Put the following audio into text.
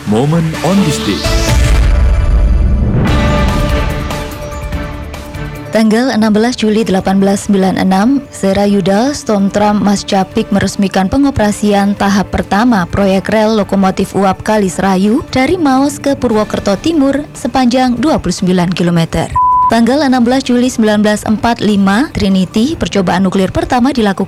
Moment on this day. Tanggal 16 Juli 1896, Serayuda Stormtram Maschapik meresmikan pengoperasian tahap pertama proyek rel lokomotif uap Kali Serayu dari Maos ke Purwokerto Timur sepanjang 29 km. Tanggal 16 Juli 1945, Trinity, percobaan nuklir pertama dilakukan